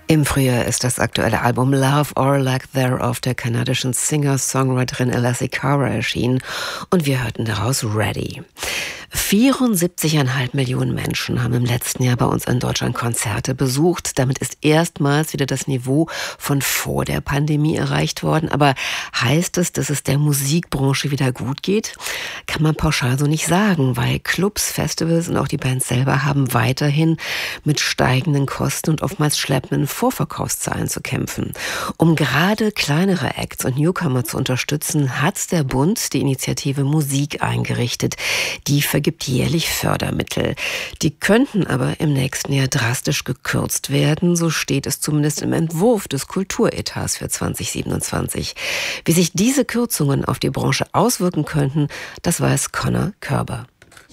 Im Frühjahr ist das aktuelle Album Love or Lack Thereof der kanadischen Singer-Songwriterin Alessia Cara erschienen und wir hörten daraus Ready. 74,5 Millionen Menschen haben im letzten Jahr bei uns in Deutschland Konzerte besucht. Damit ist erstmals wieder das Niveau von vor der Pandemie erreicht worden. Aber heißt es, dass es der Musikbranche wieder gut geht? Kann man pauschal so nicht sagen, weil Clubs, Festivals und auch die Bands selber haben weiterhin mit steigenden Kosten und oftmals schleppenden Vorverkaufszahlen zu kämpfen. Um gerade kleinere Acts und Newcomer zu unterstützen, hat der Bund die Initiative Musik eingerichtet. Die vergibt jährlich Fördermittel. Die könnten aber im nächsten Jahr drastisch gekürzt werden. So steht es zumindest im Entwurf des Kulturetats für 2027. Wie sich diese Kürzungen auf die Branche auswirken könnten, das weiß Connor Körber.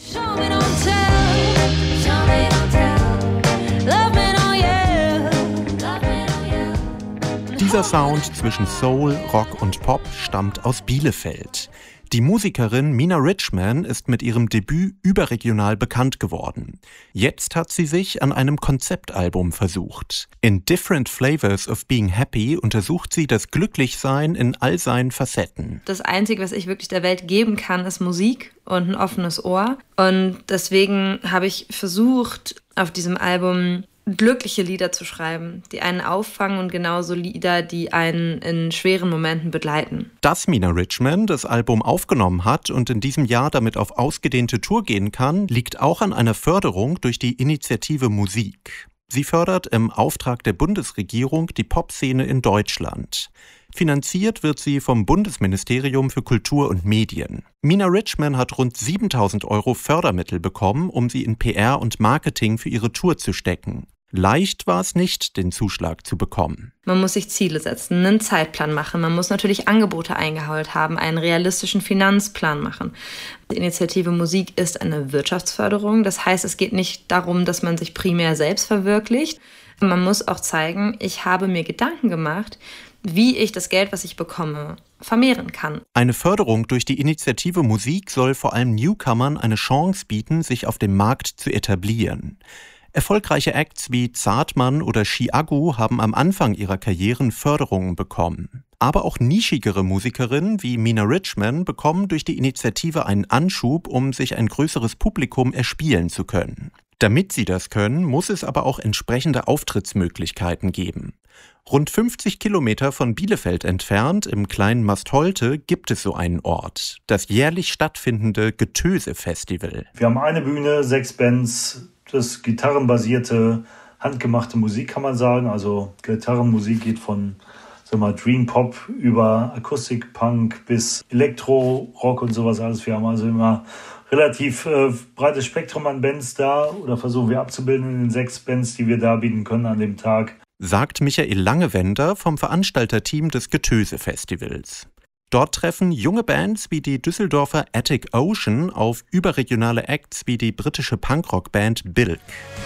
Dieser Sound zwischen Soul, Rock und Pop stammt aus Bielefeld. Die Musikerin Mina Richman ist mit ihrem Debüt überregional bekannt geworden. Jetzt hat sie sich an einem Konzeptalbum versucht. In Different Flavors of Being Happy untersucht sie das Glücklichsein in all seinen Facetten. Das Einzige, was ich wirklich der Welt geben kann, ist Musik und ein offenes Ohr. Und deswegen habe ich versucht, auf diesem Album glückliche Lieder zu schreiben, die einen auffangen und genauso Lieder, die einen in schweren Momenten begleiten. Dass Mina Richman das Album aufgenommen hat und in diesem Jahr damit auf ausgedehnte Tour gehen kann, liegt auch an einer Förderung durch die Initiative Musik. Sie fördert im Auftrag der Bundesregierung die Popszene in Deutschland. Finanziert wird sie vom Bundesministerium für Kultur und Medien. Mina Richman hat rund 7.000 € Fördermittel bekommen, um sie in PR und Marketing für ihre Tour zu stecken. Leicht war es nicht, den Zuschlag zu bekommen. Man muss sich Ziele setzen, einen Zeitplan machen. Man muss natürlich Angebote eingeholt haben, einen realistischen Finanzplan machen. Die Initiative Musik ist eine Wirtschaftsförderung. Das heißt, es geht nicht darum, dass man sich primär selbst verwirklicht. Man muss auch zeigen, ich habe mir Gedanken gemacht, wie ich das Geld, was ich bekomme, vermehren kann. Eine Förderung durch die Initiative Musik soll vor allem Newcomern eine Chance bieten, sich auf dem Markt zu etablieren. Erfolgreiche Acts wie Zartmann oder Chiago haben am Anfang ihrer Karrieren Förderungen bekommen. Aber auch nischigere Musikerinnen wie Mina Richman bekommen durch die Initiative einen Anschub, um sich ein größeres Publikum erspielen zu können. Damit sie das können, muss es aber auch entsprechende Auftrittsmöglichkeiten geben. Rund 50 Kilometer von Bielefeld entfernt, im kleinen Mastholte, gibt es so einen Ort, das jährlich stattfindende Getöse-Festival. Wir haben eine Bühne, 6 Bands, das gitarrenbasierte, handgemachte Musik kann man sagen. Also Gitarrenmusik geht von Dream Pop über Akustik-Punk bis Elektro-Rock und sowas alles. Wir haben also immer relativ breites Spektrum an Bands da oder versuchen wir abzubilden in den 6 Bands, die wir da bieten können an dem Tag. Sagt Michael Langewender vom Veranstalterteam des Getöse-Festivals. Dort treffen junge Bands wie die Düsseldorfer Attic Ocean auf überregionale Acts wie die britische Punkrock-Band Bilk.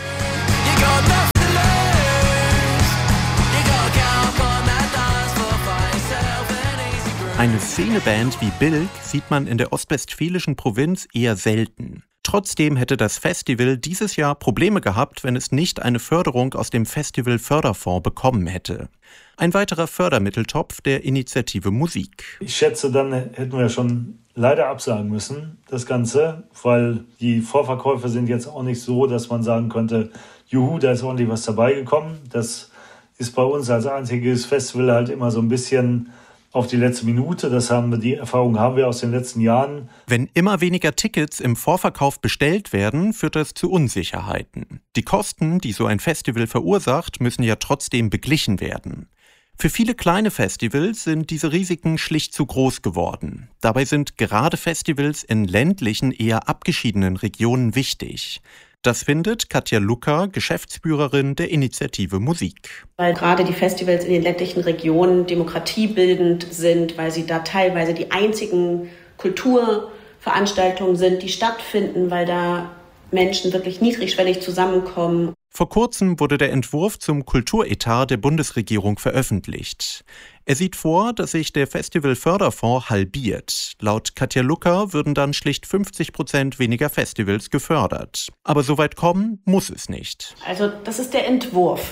Eine Szeneband wie Bilk sieht man in der ostwestfälischen Provinz eher selten. Trotzdem hätte das Festival dieses Jahr Probleme gehabt, wenn es nicht eine Förderung aus dem Festival-Förderfonds bekommen hätte. Ein weiterer Fördermitteltopf der Initiative Musik. Ich schätze, dann hätten wir schon leider absagen müssen, das Ganze, weil die Vorverkäufe sind jetzt auch nicht so, dass man sagen könnte, juhu, da ist ordentlich was dabei gekommen. Das ist bei uns als einziges Festival halt immer so ein bisschen auf die letzte Minute. Die Erfahrung haben wir aus den letzten Jahren. Wenn immer weniger Tickets im Vorverkauf bestellt werden, führt das zu Unsicherheiten. Die Kosten, die so ein Festival verursacht, müssen ja trotzdem beglichen werden. Für viele kleine Festivals sind diese Risiken schlicht zu groß geworden. Dabei sind gerade Festivals in ländlichen, eher abgeschiedenen Regionen wichtig. Das findet Katja Lucker, Geschäftsführerin der Initiative Musik. Weil gerade die Festivals in den ländlichen Regionen demokratiebildend sind, weil sie da teilweise die einzigen Kulturveranstaltungen sind, die stattfinden, weil da Menschen wirklich niedrigschwellig zusammenkommen. Vor kurzem wurde der Entwurf zum Kulturetat der Bundesregierung veröffentlicht. Er sieht vor, dass sich der Festivalförderfonds halbiert. Laut Katja Lucker würden dann schlicht 50% weniger Festivals gefördert. Aber so weit kommen muss es nicht. Also das ist der Entwurf.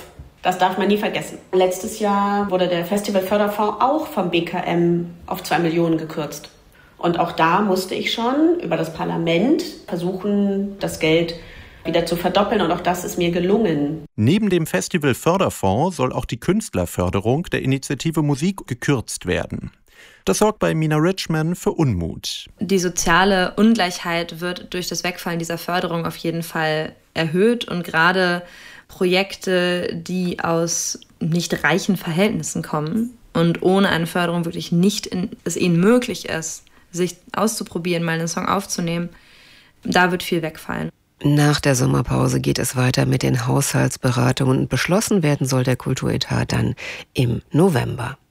Das darf man nie vergessen. Letztes Jahr wurde der Festivalförderfonds auch vom BKM auf 2 Millionen gekürzt. Und auch da musste ich schon über das Parlament versuchen, das Geld wieder zu verdoppeln. Und auch das ist mir gelungen. Neben dem Festivalförderfonds soll auch die Künstlerförderung der Initiative Musik gekürzt werden. Das sorgt bei Mina Richman für Unmut. Die soziale Ungleichheit wird durch das Wegfallen dieser Förderung auf jeden Fall erhöht. Und gerade Projekte, die aus nicht reichen Verhältnissen kommen und ohne eine Förderung wirklich es ihnen möglich ist, sich auszuprobieren, mal einen Song aufzunehmen, da wird viel wegfallen. Nach der Sommerpause geht es weiter mit den Haushaltsberatungen und beschlossen werden soll der Kulturetat dann im November.